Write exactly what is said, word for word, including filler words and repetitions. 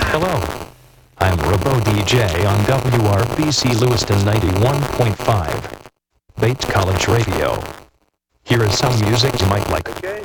Hello. I'm Robo D J on W R B C Lewiston ninety-one point five. Bait College Radio. Here is some music you might like. Okay.